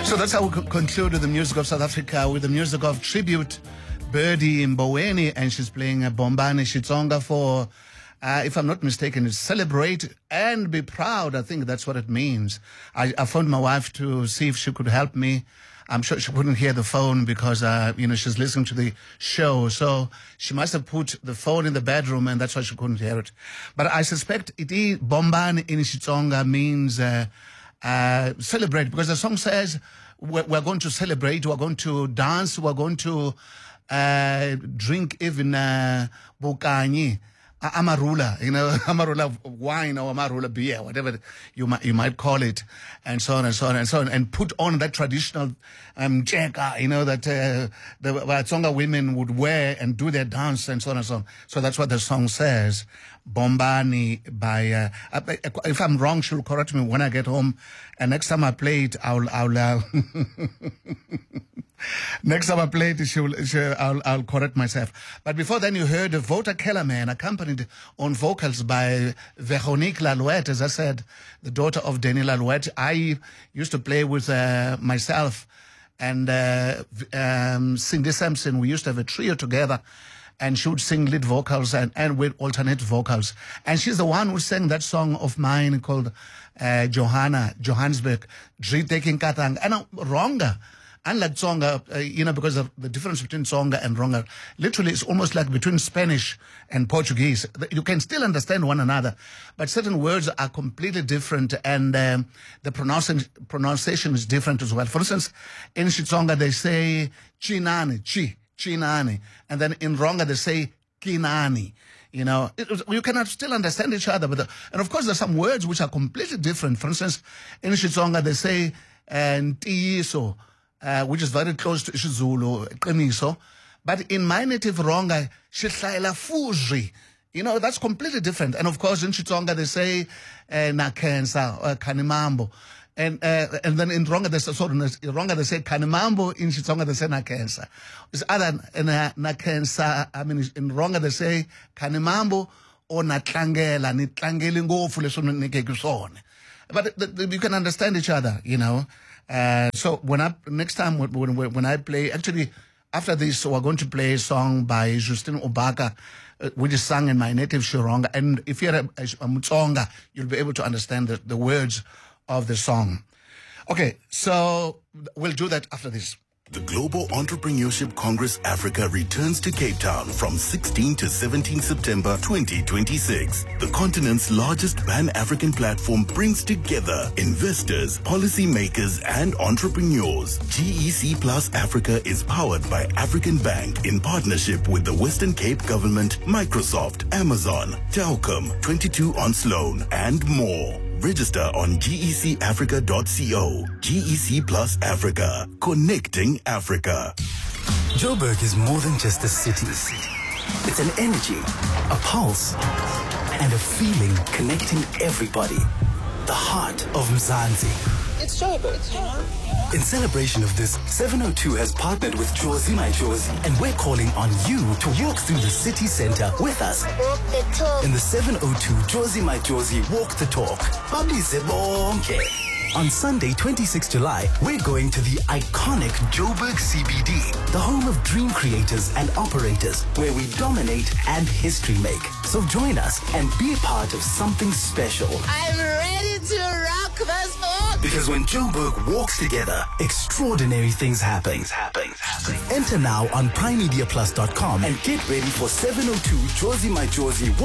So that's how we conclude with the music of South Africa, with the music of tribute, Birdie Mboweni, and she's playing a Bombani Xitsonga for, if I'm not mistaken, it's celebrate and be proud. I think that's what it means. I phoned my wife to see if she could help me. I'm sure she couldn't hear the phone because, she's listening to the show. So she must have put the phone in the bedroom and that's why she couldn't hear it. But I suspect Bombani in Xitsonga means celebrate, because the song says we're going to celebrate, we're going to dance, we're going to drink even bukanyi, amarula, amarula wine or amarula beer, whatever you might call it, and so on and so on and so on, and put on that traditional jeka, that the Tsonga women would wear and do their dance and so on and so on. So that's what the song says. Bombani by, if I'm wrong, she'll correct me when I get home. And next time I play it, next time I play it, I'll correct myself. But before then, you heard Vota Kellerman, accompanied on vocals by Veronique Lalouette, as I said, the daughter of Danny Lalouette. I used to play with myself and Cindy Sampson. We used to have a trio together, and she would sing lead vocals and with alternate vocals. And she's the one who sang that song of mine called Johannesburg, Taking Katang. And Ronga, unlike Tsonga, because of the difference between Tsonga and Ronga, literally it's almost like between Spanish and Portuguese. You can still understand one another, but certain words are completely different, and the pronunciation is different as well. For instance, in Xitsonga they say Chinani, Chinani, and then in Ronga they say Kinani. You cannot still understand each other, and of course there's some words which are completely different. For instance, in Xitsonga they say Ntiyiso, which is very close to isiZulu, Qiniso, but in my native Ronga, Shihlayela Fuzwi. That's completely different. And of course in Xitsonga they say Nakensa, Kanimambo. And then in Ronga they say Kanimambo, in Xitsonga they say Nakensa. It's either Nakensa, in Ronga they say Kanimambo or Natlangela, Nitlangeli ngofu leswo nikekusone. But you can understand each other, So next time when I play, actually after this we're going to play a song by Justine Obaka, which is sung in my native Shiranga. And if you're a Mutsonga, you'll be able to understand the words of the song. Okay, so we'll do that after this. The Global Entrepreneurship Congress Africa returns to Cape Town from 16 to 17 September 2026. The continent's largest Pan-African platform brings together investors, policymakers, and entrepreneurs. GEC Plus Africa is powered by African Bank in partnership with the Western Cape Government, Microsoft, Amazon, Telkom, 22 on Sloan, and more. Register on gecafrica.co. GEC Plus Africa, connecting Africa. Joburg is more than just a city. It's an energy, a pulse, and a feeling connecting everybody. The heart of Mzansi. It's Joburg. In celebration of this, 702 has partnered with Jozi My Jozi, and we're calling on you to walk through the city center with us. Walk the talk. In the 702 Jozi My Jozi Walk the Talk. Babize bonke. On Sunday, 26 July, we're going to the iconic Joburg CBD, the home of dream creators and operators, where we dominate and history make. So join us and be a part of something special. I'm ready to rock this book. Because when Joburg walks together, extraordinary things happen. Enter now on primemediaplus.com and get ready for 702 Jozi My Jozi